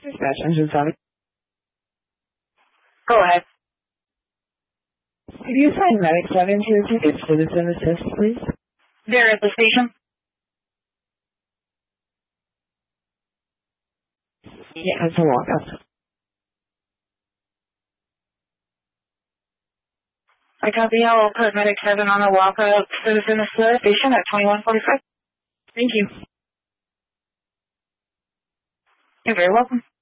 Dispatch engine 7. Go ahead. Could you find Medic 7 to ticket citizen assist, please? They're at the station. Yeah, it's a walkout. I copy. I'll put Medic 7 on the walkout citizen assist station at 2145. Thank you. You're very welcome.